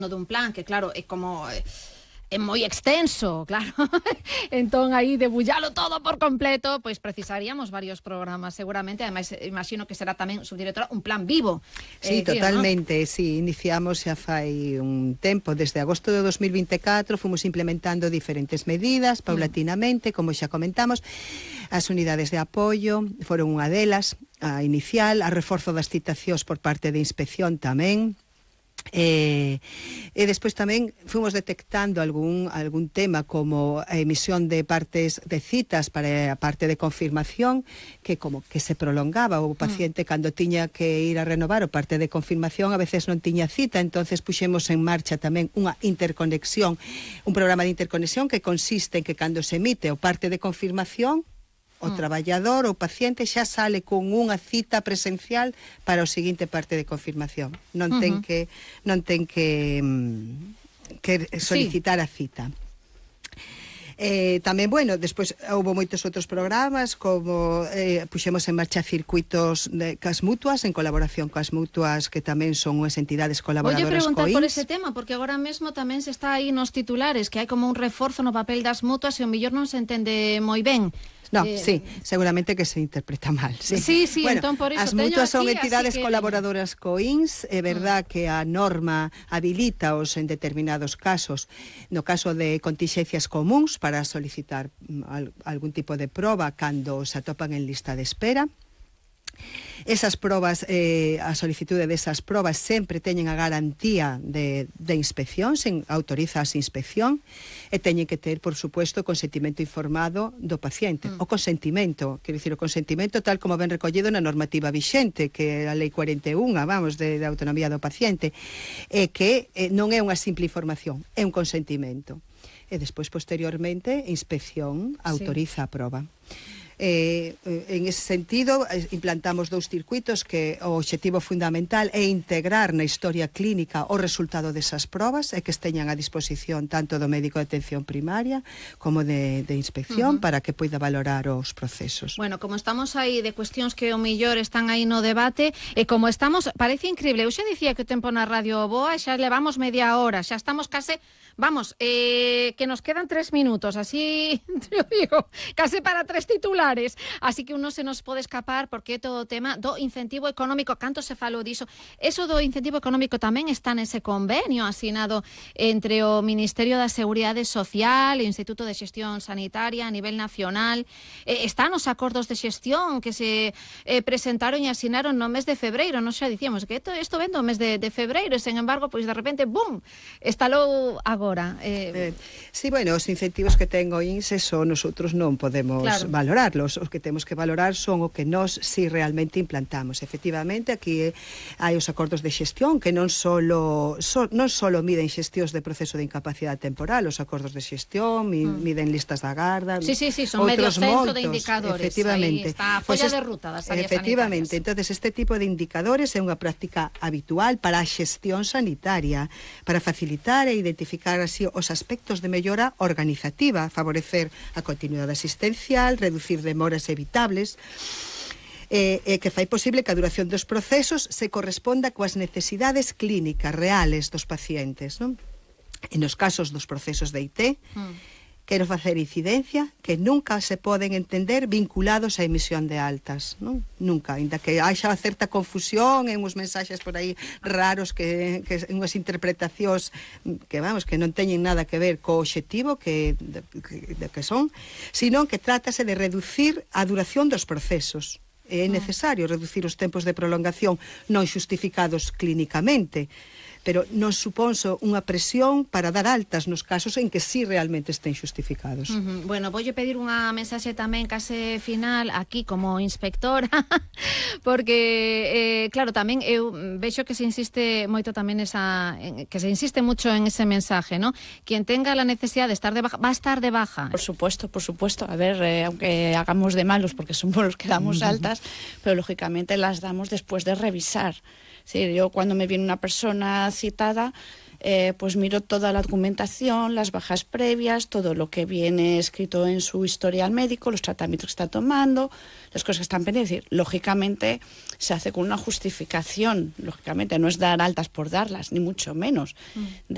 dun plan que claro, é como é moi extenso, claro. Entón aí debullalo todo por completo, pois precisaríamos varios programas seguramente, ademais imagino que será tamén, subdirectora, un plan vivo. Sí, totalmente, ¿no? Sí, iniciamos xa fai un tempo, desde agosto de 2024 fomos implementando diferentes medidas paulatinamente, como xa comentamos. As unidades de apoio foron unha delas, a inicial, a reforzo das citacións por parte de inspección tamén. E despois tamén fomos detectando algún tema como a emisión de partes de citas para a parte de confirmación que como que se prolongaba o paciente cando tiña que ir a renovar o parte de confirmación a veces non tiña cita, entonces puxemos en marcha tamén unha interconexión, un programa de interconexión que consiste en que cando se emite o parte de confirmación o traballador ou paciente xa sale con unha cita presencial para o seguinte parte de confirmación. Non ten que solicitar a cita. Tamén, bueno, despois houve moitos outros programas como puxemos en marcha circuitos cas mutuas en colaboración cas mutuas que tamén son unhas entidades colaboradoras co INS. Voy a preguntar por ese INS. tema porque agora mesmo tamén se está aí nos titulares que hai como un reforzo no papel das mutuas e o mellor non se entende moi ben. No, sí, seguramente que se interpreta mal. Sí, bueno, entón por iso as mutuas son entidades que colaboradoras co INS, é verdad que a norma habilitaos en determinados casos, no caso de contingencias comuns para solicitar algún tipo de proba cando se atopan en lista de espera. Esas probas, a solicitude desas probas sempre teñen a garantía de inspección, se autoriza a inspección, e teñen que ter, por supuesto, o consentimento informado do paciente. O consentimento, quero dicir, o consentimento tal como ben recollido na normativa vixente, que é a Lei 41, vamos, de autonomía do paciente, e que non é unha simple información, é un consentimento. E despois, posteriormente, a inspección autoriza a proba. En ese sentido, implantamos 2 circuitos que o obxectivo fundamental é integrar na historia clínica o resultado desas probas e que esteñan a disposición tanto do médico de atención primaria como de inspección para que poida valorar os procesos. Bueno, como estamos aí de cuestións que o mellor están aí no debate e como estamos, parece increíble, eu xa dicía que o tempo na radio boa, xa levamos media hora, xa estamos case, vamos, que nos quedan 3 minutos, así, eu digo, case para 3 titulares. Así que uno se nos pode escapar porque é todo o tema do incentivo económico. Canto se falou diso? Eso do incentivo económico tamén está nese convenio asinado entre o Ministerio da Seguridade Social e o Instituto de Xestión Sanitaria a nivel nacional. Están os acordos de xestión que se presentaron e asinaron no mes de febreiro. Nos xa dicíamos que isto ven do mes de febreiro e, sen embargo, pois de repente, bum, estalou agora. Sí, bueno, os incentivos que ten o INS son nosotros non podemos valorarlos. Os que temos que valorar son o que nós si realmente implantamos. Efectivamente, aquí hai os acordos de xestión que non solo miden xestións de proceso de incapacidade temporal, os acordos de xestión miden listas da garda, sí, son medio cento de indicadores. Efectivamente. Aí está a folla de ruta das áreas efectivamente, sanitarias. Entonces este tipo de indicadores é unha práctica habitual para a xestión sanitaria, para facilitar e identificar así os aspectos de mellora organizativa, favorecer a continuidade asistencial, reducir demoras evitables, que fai posible que a duración dos procesos se corresponda coas necesidades clínicas reales dos pacientes, non? E nos casos dos procesos de IT, quero facer incidencia que nunca se poden entender vinculados á emisión de altas, non? Nunca, ainda que haxa certa confusión en uns mensaxes por aí raros que unhas interpretacións que, vamos, que non teñen nada que ver co obxectivo que son, sino que trátase de reducir a duración dos procesos. É necesario reducir os tempos de prolongación non xustificados clínicamente, pero non suponso unha presión para dar altas nos casos en que sí realmente estén xustificados. Bueno, voulle pedir unha mensaxe tamén case final aquí como inspectora, porque, claro, tamén eu vexo que se insiste moito tamén que se insiste mucho en ese mensaje, ¿no? Quien tenga la necesidad de estar de baja, va a estar de baja. Por supuesto. A ver, aunque hagamos de malos porque somos los que damos altas, pero lógicamente las damos después de revisar. Sí, yo cuando me viene una persona citada, pues miro toda la documentación, las bajas previas, todo lo que viene escrito en su historial médico, los tratamientos que está tomando, las cosas que están pendientes. Es decir, lógicamente se hace con una justificación, lógicamente no es dar altas por darlas, ni mucho menos.